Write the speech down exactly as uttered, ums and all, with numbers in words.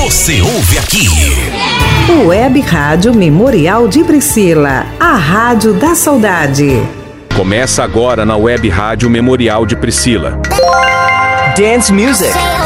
você ouve aqui. Web Rádio Memorial de Priscila, a Rádio da Saudade. Começa agora na Web Rádio Memorial de Priscila. Dance Music.